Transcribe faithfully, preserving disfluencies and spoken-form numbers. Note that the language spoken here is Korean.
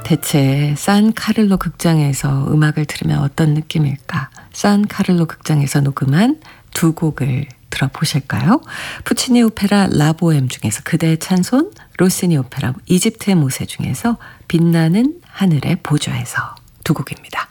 대체 산 카를로 극장에서 음악을 들으면 어떤 느낌일까? 산 카를로 극장에서 녹음한 두 곡을 들어보실까요? 푸치니 오페라 라보엠 중에서 그대의 찬손, 로시니 오페라 이집트의 모세 중에서 빛나는 하늘의 보좌에서 두 곡입니다.